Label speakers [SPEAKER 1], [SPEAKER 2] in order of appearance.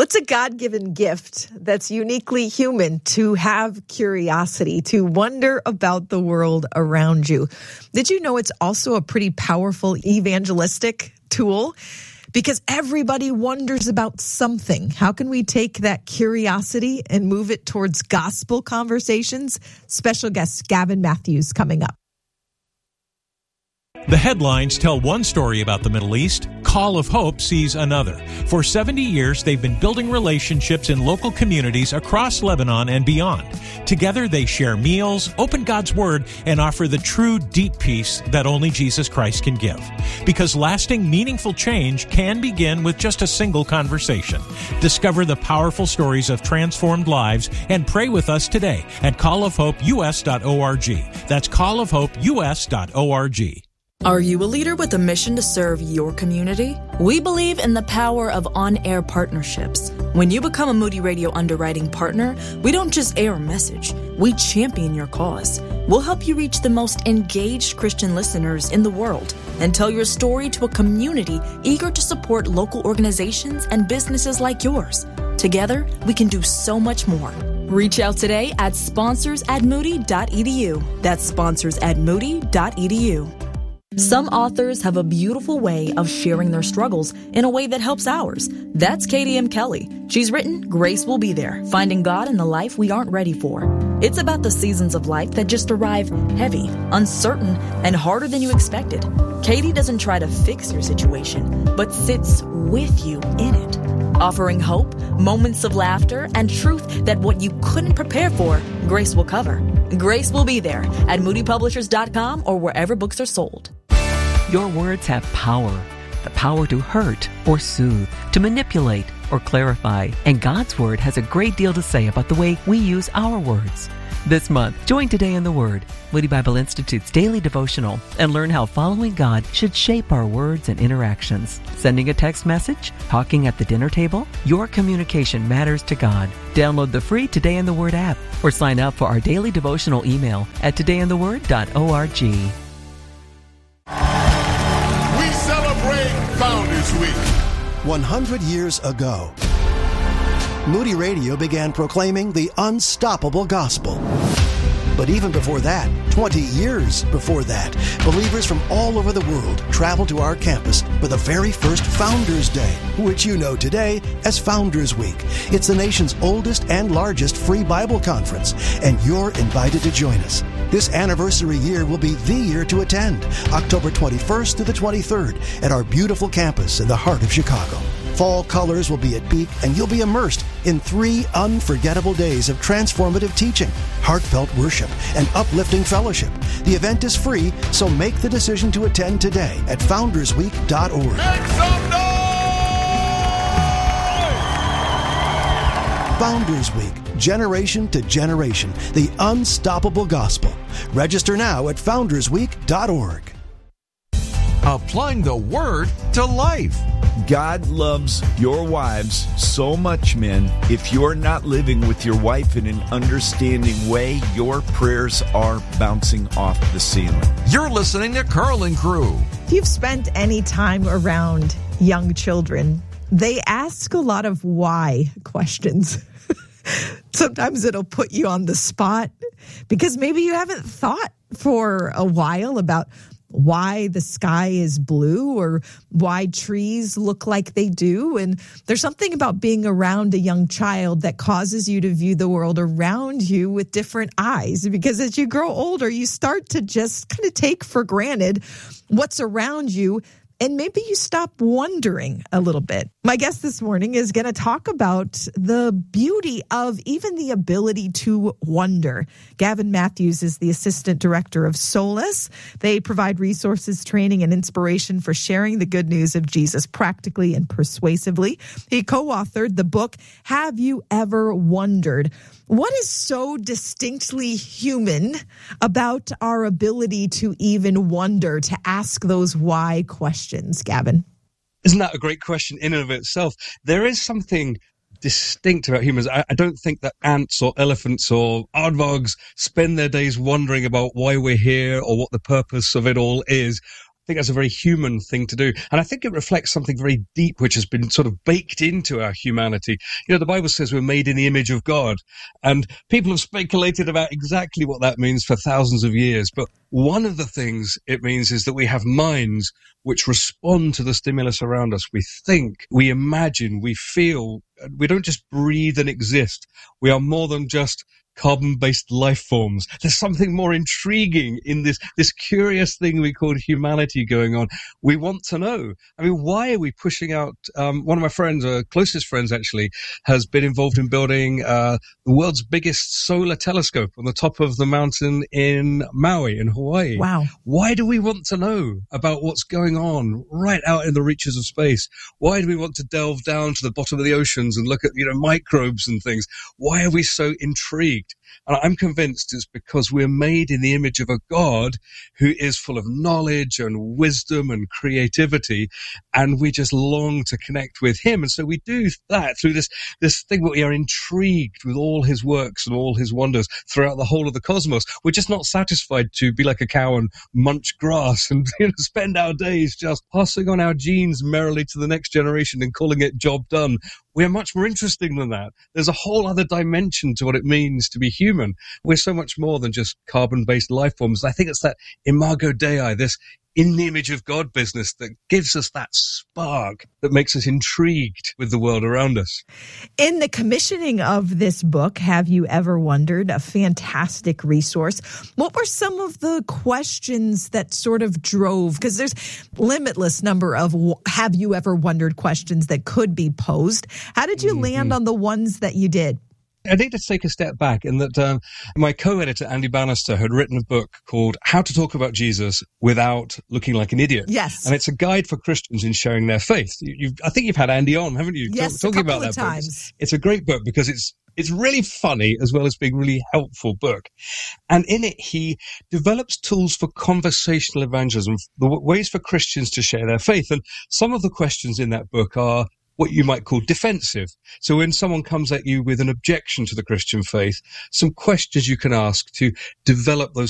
[SPEAKER 1] What's a God-given gift that's uniquely human to have curiosity, to wonder about the world around you? Did you know it's also a pretty powerful evangelistic tool? Because everybody wonders about something. How can we take that curiosity and move it towards gospel conversations? Special guest Gavin Matthews coming up.
[SPEAKER 2] The headlines tell one story about the Middle East. Call of Hope sees another. For 70 years, they've been building relationships in local communities across Lebanon and beyond. Together, they share meals, open God's Word, and offer the true, deep peace that only Jesus Christ can give. Because lasting, meaningful change can begin with just a single conversation. Discover the powerful stories of transformed lives and pray with us today at callofhopeus.org. That's callofhopeus.org.
[SPEAKER 3] Are you a leader with a mission to serve your community? We believe in the power of on-air partnerships. When you become a Moody Radio underwriting partner, we don't just air a message, we champion your cause. We'll help you reach the most engaged Christian listeners in the world and tell your story to a community eager to support local organizations and businesses like yours. Together, we can do so much more. Reach out today at sponsors@moody.edu. That's sponsors@moody.edu. Some authors have a beautiful way of sharing their struggles in a way that helps ours. That's Katie M. Kelly. She's written Grace Will Be There, Finding God in the Life We Aren't Ready For. It's about the seasons of life that just arrive heavy, uncertain, and harder than you expected. Katie doesn't try to fix your situation, but sits with you in it, offering hope, moments of laughter, and truth that what you couldn't prepare for, Grace will cover. Grace Will Be There at moodypublishers.com or wherever books are sold.
[SPEAKER 4] Your words have power. The power to hurt or soothe, to manipulate or clarify. And God's Word has a great deal to say about the way we use our words. This month, join Today in the Word, Moody Bible Institute's daily devotional, and learn how following God should shape our words and interactions. Sending a text message? Talking at the dinner table? Your communication matters to God. Download the free Today in the Word app or sign up for our daily devotional email at todayintheword.org.
[SPEAKER 5] We celebrate Founders Week.
[SPEAKER 6] 100 years ago, Moody Radio began proclaiming the unstoppable gospel. But even before that, 20 years before that, believers from all over the world traveled to our campus for the very first Founders Day, which you know today as Founders Week. It's the nation's oldest and largest free Bible conference, and you're invited to join us. This anniversary year will be the year to attend, October 21st to the 23rd at our beautiful campus in the heart of Chicago. Fall colors will be at peak, and you'll be immersed in 3 unforgettable days of transformative teaching, heartfelt worship, and uplifting fellowship. The event is free, so make the decision to attend today at foundersweek.org.
[SPEAKER 5] Make some noise!
[SPEAKER 6] Founders Week, generation to generation, the unstoppable gospel. Register now at foundersweek.org.
[SPEAKER 5] Applying the Word to life.
[SPEAKER 7] God loves your wives so much, men. If you're not living with your wife in an understanding way, your prayers are bouncing off the ceiling.
[SPEAKER 5] You're listening to Carl and Crew.
[SPEAKER 1] If you've spent any time around young children, they ask a lot of why questions. Sometimes it'll put you on the spot because maybe you haven't thought for a while about why the sky is blue or why trees look like they do. And there's something about being around a young child that causes you to view the world around you with different eyes. Because as you grow older, you start to just kind of take for granted what's around you. And maybe you stop wondering a little bit. My guest this morning is going to talk about the beauty of even the ability to wonder. Gavin Matthews is the assistant director of Solace. They provide resources, training, and inspiration for sharing the good news of Jesus practically and persuasively. He co-authored the book, Have You Ever Wondered? What is so distinctly human about our ability to even wonder, to ask those why questions, Gavin?
[SPEAKER 8] Isn't that a great question in and of itself? There is something distinct about humans. I don't think that ants or elephants or aardvarks spend their days wondering about why we're here or what the purpose of it all is. think that's a very human thing to do. And I think it reflects something very deep, which has been sort of baked into our humanity. You know, the Bible says we're made in the image of God, and people have speculated about exactly what that means for thousands of years. But one of the things it means is that we have minds which respond to the stimulus around us. We think, we imagine, we feel. We don't just breathe and exist. We are more than just carbon-based life forms. There's something more intriguing in this curious thing we call humanity going on. We want to know. I mean, why are we pushing out? One of my friends, closest friends actually, has been involved in building the world's biggest solar telescope on the top of the mountain in Maui in Hawaii.
[SPEAKER 1] Wow.
[SPEAKER 8] Why do we want to know about what's going on right out in the reaches of space? Why do we want to delve down to the bottom of the oceans and look at, microbes and things? Why are we so intrigued? And I'm convinced it's because we're made in the image of a God who is full of knowledge and wisdom and creativity, and we just long to connect with him. And so we do that through this thing where we are intrigued with all his works and all his wonders throughout the whole of the cosmos. We're just not satisfied to be like a cow and munch grass and spend our days just passing on our genes merrily to the next generation and calling it job done. We are much more interesting than that. There's a whole other dimension to what it means to be human. We're so much more than just carbon-based life forms. I think it's that imago Dei, this in the image of God business that gives us that spark that makes us intrigued with the world around us.
[SPEAKER 1] In the commissioning of this book, Have You Ever Wondered? A fantastic resource. What were some of the questions that sort of drove, because there's limitless number of have you ever wondered questions that could be posed. How did you land on the ones that you did?
[SPEAKER 8] I need to take a step back in that my co-editor, Andy Bannister, had written a book called How to Talk About Jesus Without Looking Like an Idiot.
[SPEAKER 1] Yes.
[SPEAKER 8] And it's a guide for Christians in sharing their faith. I think you've had Andy on, haven't you?
[SPEAKER 1] Yes,
[SPEAKER 8] talking
[SPEAKER 1] a couple
[SPEAKER 8] about
[SPEAKER 1] of
[SPEAKER 8] that
[SPEAKER 1] times.
[SPEAKER 8] book. It's a great book because it's really funny as well as being a really helpful book. And in it, he develops tools for conversational evangelism, the ways for Christians to share their faith. And some of the questions in that book are what you might call defensive. So when someone comes at you with an objection to the Christian faith, some questions you can ask to develop those